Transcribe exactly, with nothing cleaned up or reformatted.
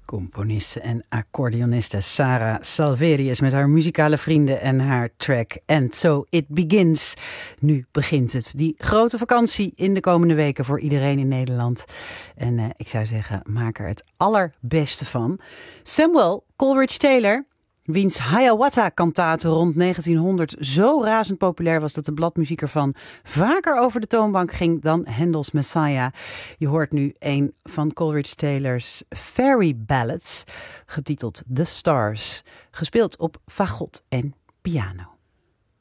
Componiste en accordeoniste Sarah Salverius met haar muzikale vrienden en haar track And So It Begins. Nu begint het, die grote vakantie in de komende weken voor iedereen in Nederland. En uh, ik zou zeggen, maak er het allerbeste van. Samuel Coleridge Taylor, wiens Hiawatha-kantate rond negentienhonderd zo razend populair was dat de bladmuziek ervan vaker over de toonbank ging dan Handels Messiah. Je hoort nu een van Coleridge Taylor's fairy ballads, getiteld The Stars, gespeeld op fagot en piano.